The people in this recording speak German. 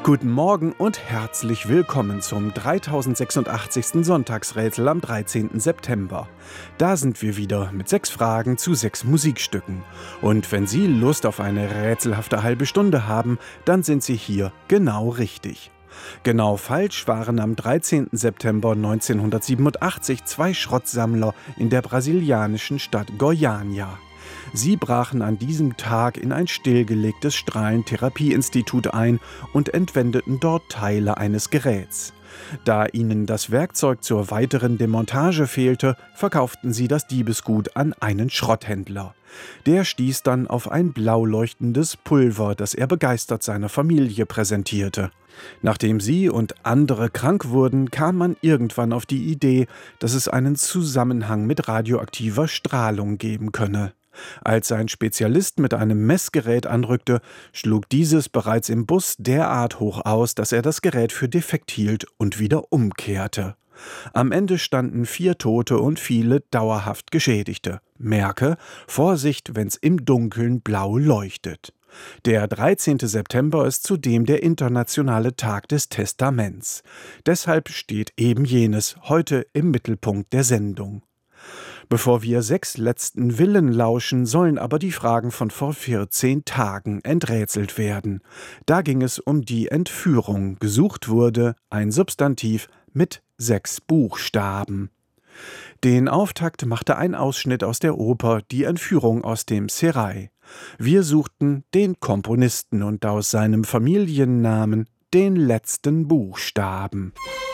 Guten Morgen und herzlich willkommen zum 3086. Sonntagsrätsel am 13. September. Da sind wir wieder mit 6 Fragen zu 6 Musikstücken. Und wenn Sie Lust auf eine rätselhafte halbe Stunde haben, dann sind Sie hier genau richtig. Genau falsch waren am 13. September 1987 2 Schrottsammler in der brasilianischen Stadt Goiânia. Sie brachen an diesem Tag in ein stillgelegtes Strahlentherapieinstitut ein und entwendeten dort Teile eines Geräts. Da ihnen das Werkzeug zur weiteren Demontage fehlte, verkauften sie das Diebesgut an einen Schrotthändler. Der stieß dann auf ein blau leuchtendes Pulver, das er begeistert seiner Familie präsentierte. Nachdem sie und andere krank wurden, kam man irgendwann auf die Idee, dass es einen Zusammenhang mit radioaktiver Strahlung geben könne. Als ein Spezialist mit einem Messgerät anrückte, schlug dieses bereits im Bus derart hoch aus, dass er das Gerät für defekt hielt und wieder umkehrte. Am Ende standen 4 Tote und viele dauerhaft Geschädigte. Merke: Vorsicht, wenn's im Dunkeln blau leuchtet. Der 13. September ist zudem der internationale Tag des Testaments. Deshalb steht eben jenes heute im Mittelpunkt der Sendung. Bevor wir 6 letzten Willen lauschen, sollen aber die Fragen von vor 14 Tagen enträtselt werden. Da ging es um die Entführung. Gesucht wurde ein Substantiv mit 6 Buchstaben. Den Auftakt machte ein Ausschnitt aus der Oper Die Entführung aus dem Serail. Wir suchten den Komponisten und aus seinem Familiennamen den letzten Buchstaben.